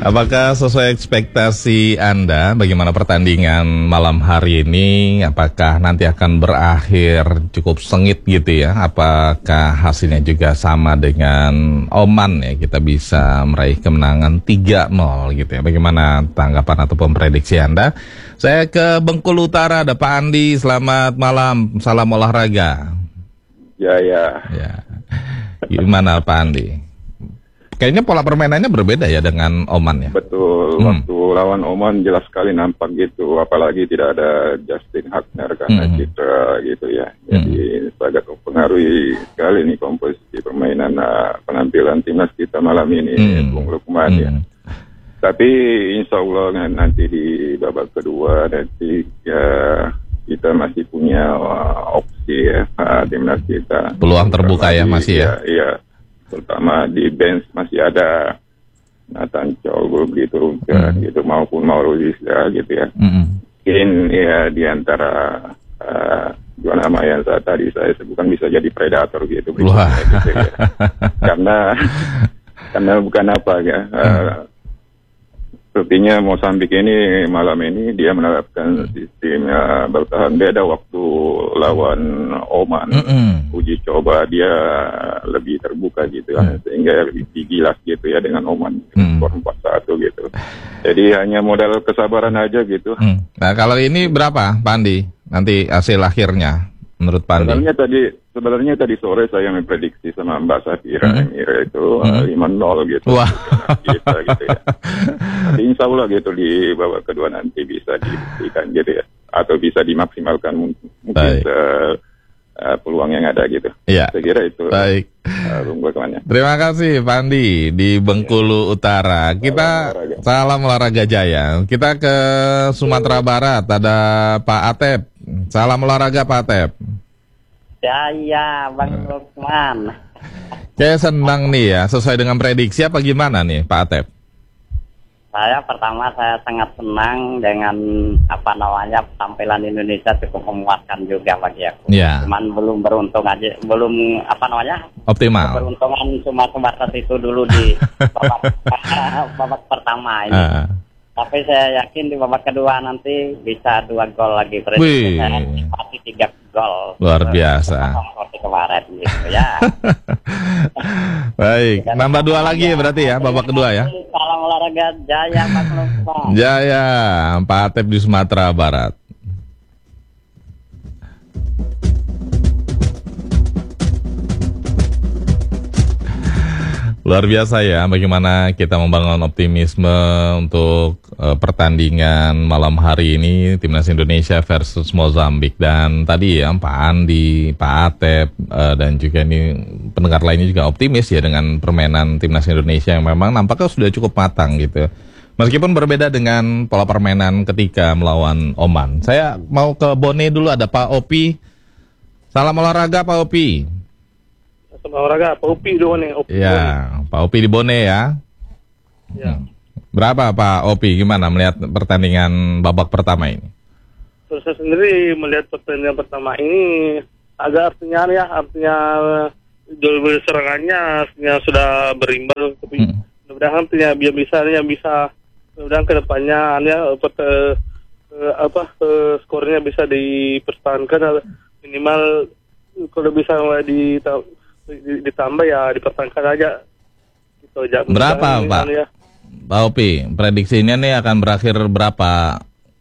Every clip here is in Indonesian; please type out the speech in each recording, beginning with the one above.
Apakah sesuai ekspektasi Anda? Bagaimana pertandingan malam hari ini? Apakah nanti akan berakhir cukup sengit gitu ya? Apakah hasilnya juga sama dengan Oman ya? Kita bisa meraih kemenangan 3-0 gitu ya? Bagaimana tanggapan ataupun prediksi Anda? Saya ke Bengkulu Utara, ada Pak Andi. Selamat malam, salam olahraga. Ya. Gimana Pak Andi? Kayaknya pola permainannya berbeda ya dengan Oman ya? Betul, waktu lawan Oman jelas sekali nampak gitu, apalagi tidak ada Justin Hagner karena cedera gitu ya. Jadi sangat mempengaruhi sekali nih komposisi permainan penampilan timnas kita malam ini, Bung Lukman ya. Tapi insya Allah nanti di babak kedua nanti ya, kita masih punya opsi ya, timnas kita. Peluang terbuka ya masih ya? Iya. Terutama di bench masih ada Nathan Chow gitu, gitu maupun Mauro ya gitu ya. Mungkin ya di antara dua nama yang tadi saya sebutkan bisa jadi predator gitu, gitu ya. Karena bukan apa ya. Sepertinya Mozambik ini malam ini dia menerapkan sistem bertahan beda waktu lawan Oman. Uji coba dia lebih terbuka gitu sehingga lebih digilas gitu ya dengan Oman skor 4-1 gitu. Jadi hanya modal kesabaran aja gitu. Nah kalau ini berapa Pak Andi nanti hasil akhirnya menurut Pak Andi? Sebenarnya tadi sore saya memprediksi sama Mbak Safira Emira itu 5-0 gitu. Wah. Kita, gitu ya. Tapi insya Allah gitu di babak kedua nanti bisa dibuktikan gitu ya. Atau bisa dimaksimalkan mungkin peluang yang ada gitu. Iya. Saya kira itu. Baik. Terima kasih Pak Andi di Bengkulu Utara. Kita salam olahraga jaya. Kita ke Sumatera Barat, ada Pak Atep. Salam olahraga Pak Atep. Ya, Bang Lukman. Saya senang nih ya, sesuai dengan prediksi apa gimana nih Pak Atep? Saya sangat senang dengan tampilan Indonesia cukup memuaskan juga bagi aku. Ya. Cuman belum beruntung aja, optimal. Beruntungan cuma sebatas itu dulu di babak pertama ini. Tapi saya yakin di babak kedua nanti bisa 2 gol lagi. Prediksi saya pasti 3 gol. Luar biasa. Seperti kemarin gitu ya. Baik, nambah 2 lagi berarti ya babak kedua ya. Salam olahraga jaya Pak Lukman. Jaya, Pak Atep di Sumatera Barat. Luar biasa ya, bagaimana kita membangun optimisme untuk pertandingan malam hari ini Timnas Indonesia versus Mozambik. Dan tadi ya Pak Andi, Pak Atep, dan juga ini pendengar lainnya juga optimis ya dengan permainan Timnas Indonesia yang memang nampaknya sudah cukup matang gitu. Meskipun berbeda dengan pola permainan ketika melawan Oman. Saya mau ke Bone dulu, ada Pak Opi. Salam olahraga Pak Opi. Olahraga, Pak Upi dulu nih. Ya, Pak Opi di Bone ya. Ya. Berapa Pak Opi, gimana melihat pertandingan babak pertama ini? Terus saya sendiri melihat pertandingan pertama ini agak artinya jual serangannya artinya sudah berimbang, tapi mudah-mudahan biar bisa mudah-mudahan ke depannya skornya bisa dipertahankan minimal kalau bisa ditambah ya dipertahankan aja gitu. Berapa Pak? Ya. Pak Opi, prediksinya nih akan berakhir berapa?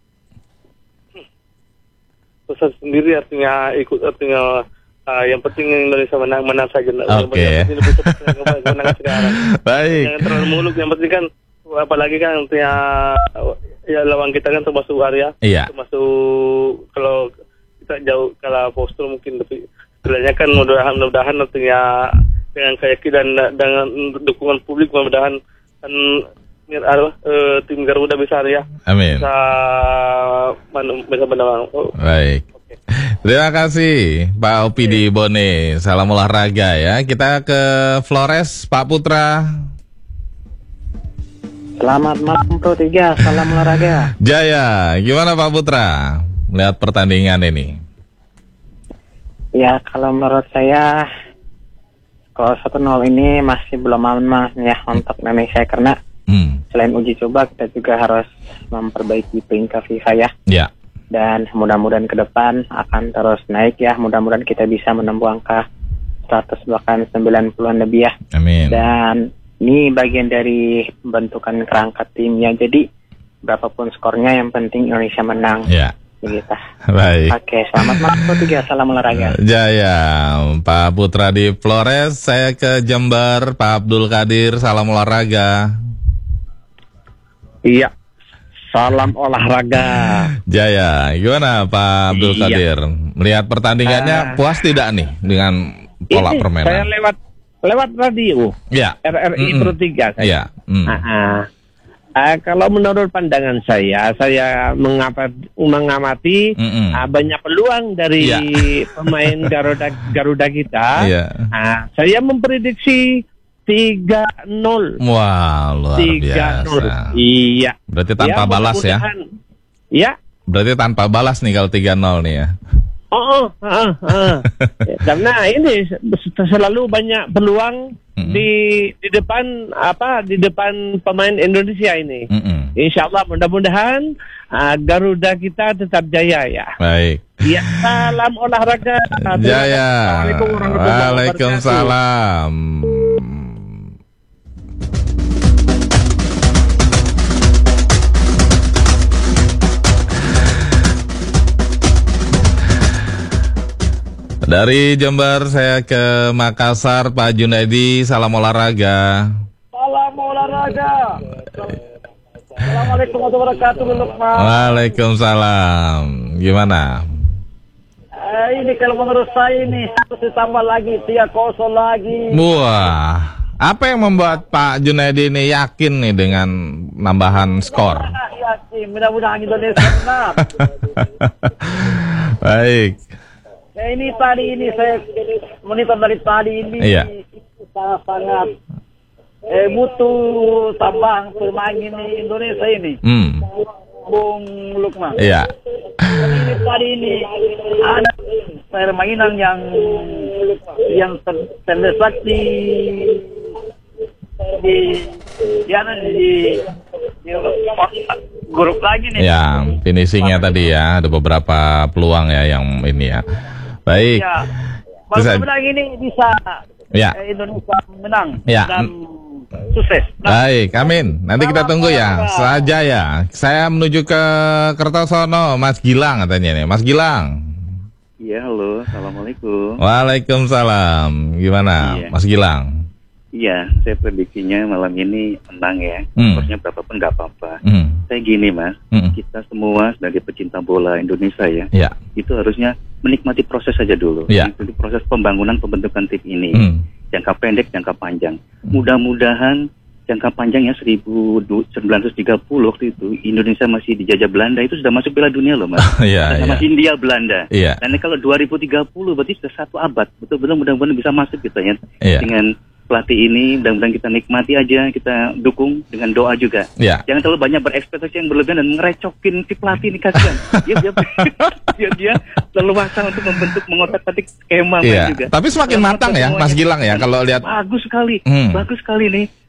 Saya sendiri artinya yang penting Indonesia menang saja. Oke. Menang sekarang. Baik. Jangan terlalu muluk, yang penting kan apalagi kan artinya ya lawan kita kan termasuk area. Iya. Termasuk kalau kita jauh kalah postur mungkin lebih sebenarnya kan mudah-mudahan nantinya dengan keyakinan dan dengan dukungan publik mudah-mudahan kan tim Garuda bisa ya. Amin. Bisa menang. Baik. Okay. Terima kasih Pak Opi di Bone. Salam olahraga ya. Kita ke Flores, Pak Putra. Selamat malam Pro 3, salam olahraga. Jaya, gimana Pak Putra melihat pertandingan ini? Ya, kalau menurut saya skor 1-0 ini masih belum aman ya untuk Indonesia karena Selain uji coba, kita juga harus memperbaiki peringkat FIFA ya. Ya. Dan mudah-mudahan ke depan akan terus naik ya. Mudah-mudahan kita bisa menembus angka 100 bahkan 90-an lebih ya. Amin. Dan ini bagian dari pembentukan kerangka timnya. Jadi berapapun skornya yang penting Indonesia menang. Ya. Begitu. Baik. Oke, selamat malam Pro 3, salam olahraga. Jaya, Pak Putra di Flores, saya ke Jember, Pak Abdul Qadir, salam olahraga. Iya, salam olahraga. Jaya, gimana Pak Abdul Qadir? Melihat pertandingannya puas tidak nih dengan pola permainan? Saya lewat radio. Ya. RRI Pro 3 saya. Ya. Kalau menurut pandangan saya mengamati banyak peluang dari pemain Garuda kita. Saya memprediksi 3-0. Wah, luar biasa. Iya. Berarti tanpa balas ya? Iya. Berarti tanpa balas nih kalau 3-0 nih ya? Karena ini selalu banyak peluang di depan pemain Indonesia ini. Insya Allah mudah-mudahan Garuda kita tetap jaya ya. Baik. Ya, salam olahraga. Jaya. Assalamualaikum warahmatullahi wabarakatuh. Waalaikumsalam. Dari Jember saya ke Makassar, Pak Junaidi, salam olahraga. Salam olahraga. Assalamualaikum warahmatullahi wabarakatuh. Waalaikumsalam. Gimana? Ini kalau menurut saya ini harus ditambah lagi 3-0 lagi. Wah, apa yang membuat Pak Junaidi ini yakin nih dengan nambahan skor? Yakin, mudah-mudahan Indonesia menang. Baik. Ini tadi saya monitor dari tadi ini sangat-sangat butuh tambah pemain ini Indonesia ini. Bung Lukman. Iya. Ini tadi ini ada permainan yang terdesak di grup lagi nih. Ya, finishingnya tadi ya ada beberapa peluang ya yang ini ya. Baik. Ya. Mudah-mudahan ini bisa Indonesia menang dan sukses. Baik, amin. Nanti kita tunggu ya. Saja ya. Saya menuju ke Kertosono, Mas Gilang katanya nih. Mas Gilang. Iya, halo. Assalamualaikum. Waalaikumsalam. Gimana, Mas Gilang? Iya, saya prediksinya malam ini menang ya. Skornya berapapun nggak apa-apa. Saya gini Mas, kita semua sebagai pecinta bola Indonesia ya, itu harusnya menikmati proses saja dulu. Menikmati proses pembangunan pembentukan tim ini. Jangka pendek, jangka panjang. Mudah-mudahan jangka panjangnya 1930 waktu itu Indonesia masih dijajah Belanda, itu sudah masuk Piala Dunia loh Mas. Sama Hindia Belanda. Dan kalau 2030 berarti sudah 1 abad. Betul-betul mudah-mudahan bisa masuk gitu ya. Dengan pelatih ini, mudah-mudahan kita nikmati aja, kita dukung dengan doa juga. Jangan terlalu banyak berekspektasi yang berlebihan dan ngerecokin si pelatih ini, kasihan. Dia leluasa untuk mengotak-atik skema juga. Tapi semakin matang ya, Mas Gilang ya, kalau lihat. Bagus sekali nih.